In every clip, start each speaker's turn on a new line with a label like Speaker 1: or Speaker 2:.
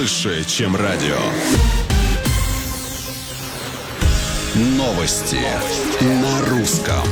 Speaker 1: больше, чем радио. Новости на русском.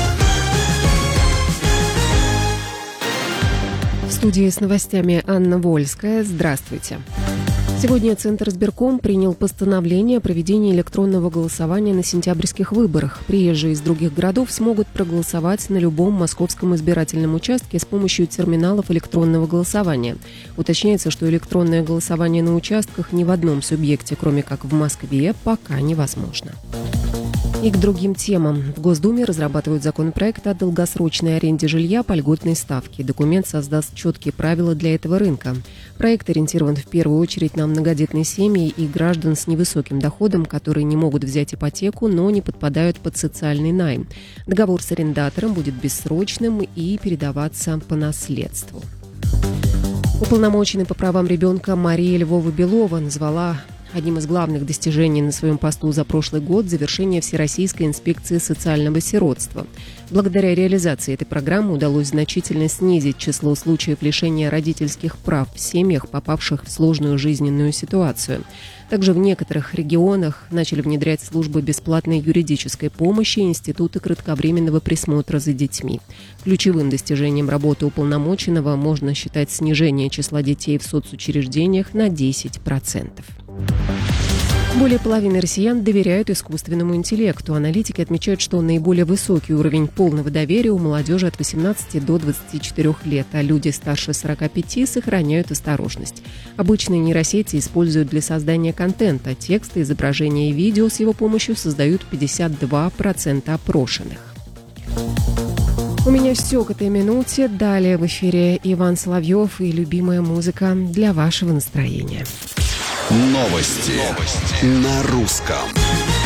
Speaker 2: В студии с новостями Анна Вольская. Здравствуйте. Сегодня Центр избирком принял постановление о проведении электронного голосования на сентябрьских выборах. Приезжие из других городов смогут проголосовать на любом московском избирательном участке с помощью терминалов электронного голосования. Уточняется, что электронное голосование на участках ни в одном субъекте, кроме как в Москве, пока невозможно. И к другим темам. В Госдуме разрабатывают законопроект о долгосрочной аренде жилья по льготной ставке. Документ создаст четкие правила для этого рынка. Проект ориентирован в первую очередь на многодетные семьи и граждан с невысоким доходом, которые не могут взять ипотеку, но не подпадают под социальный найм. Договор с арендатором будет бессрочным и передаваться по наследству. Уполномоченный по правам ребенка Мария Львова-Белова назвала одним из главных достижений на своем посту за прошлый год завершение Всероссийской инспекции социального сиротства. Благодаря реализации этой программы удалось значительно снизить число случаев лишения родительских прав в семьях, попавших в сложную жизненную ситуацию. Также в некоторых регионах начали внедрять службы бесплатной юридической помощи и институты кратковременного присмотра за детьми. Ключевым достижением работы уполномоченного можно считать снижение числа детей в соцучреждениях на 10%. Более половины россиян доверяют искусственному интеллекту. Аналитики отмечают, что наиболее высокий уровень полного доверия у молодежи от 18 до 24 лет, а люди старше 45 сохраняют осторожность. Обычные нейросети используют для создания контента. Тексты, изображения и видео с его помощью создают 52% опрошенных. У меня все к этой минуте. Далее в эфире Иван Соловьев и любимая музыка для вашего настроения.
Speaker 1: Новости на русском.